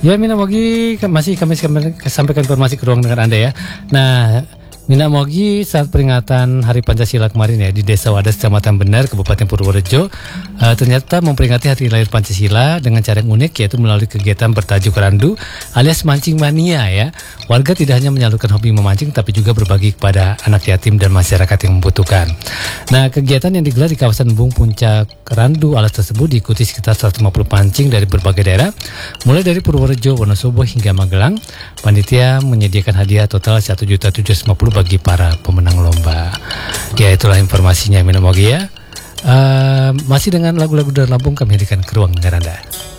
Ya, Mina Mogi, masih kami sampaikan informasi ke ruang dengar Anda ya. Nah, Mina Mogi saat peringatan Hari Pancasila kemarin ya di Desa Wadas, Kecamatan Benar, Kabupaten Purworejo, ternyata memperingati Hari Lahir Pancasila dengan cara yang unik, yaitu melalui kegiatan bertajuk Randu alias mancing mania ya. Warga tidak hanya menyalurkan hobi memancing, tapi juga berbagi kepada anak yatim dan masyarakat yang membutuhkan. Nah, kegiatan yang digelar di kawasan Embung Puncak Randu alas tersebut diikuti sekitar 150 pancing dari berbagai daerah, mulai dari Purworejo, Wonosobo hingga Magelang. Panitia menyediakan hadiah total 1.750.000 bagi para pemenang lomba. Ya, itulah informasinya Mina Mogi ya. Masih dengan lagu-lagu dari Lampung kami hadirkan ke ruang dengar Anda.